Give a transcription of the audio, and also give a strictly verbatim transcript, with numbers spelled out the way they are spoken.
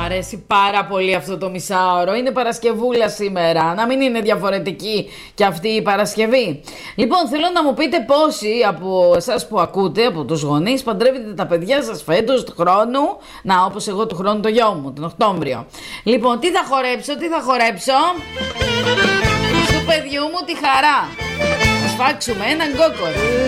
αρέσει πάρα πολύ αυτό το μισάωρο. Είναι Παρασκευούλα σήμερα. Να μην είναι διαφορετική και αυτή η Παρασκευή. Λοιπόν, θέλω να μου πείτε πόσοι από εσάς που ακούτε, από τους γονείς, παντρεύετε τα παιδιά σας φέτος του χρόνου. Να, όπως εγώ του χρόνου το γιο μου, τον Οκτώβριο. Λοιπόν, τι θα χορέψω, τι θα χορέψω. Του παιδιού μου τη χαρά. Θα σφάξουμε έναν κόκορα.